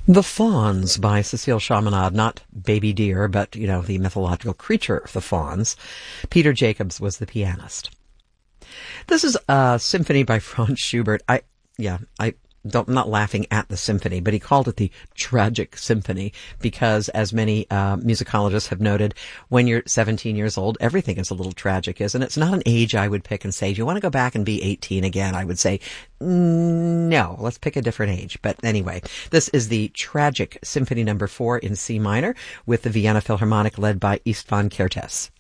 The Fauns by Cecile Chaminade, not baby deer, but, the mythological creature, the fauns. Peter Jacobs was the pianist. This is a symphony by Franz Schubert. I'm not laughing at the symphony, but he called it the Tragic Symphony because, as many musicologists have noted, when you're 17 years old, everything is a little tragic, isn't it? It's not an age I would pick and say, do you want to go back and be 18 again? I would say, no, let's pick a different age. But anyway, this is the Tragic Symphony No. 4 in C minor with the Vienna Philharmonic led by Istvan Kertész.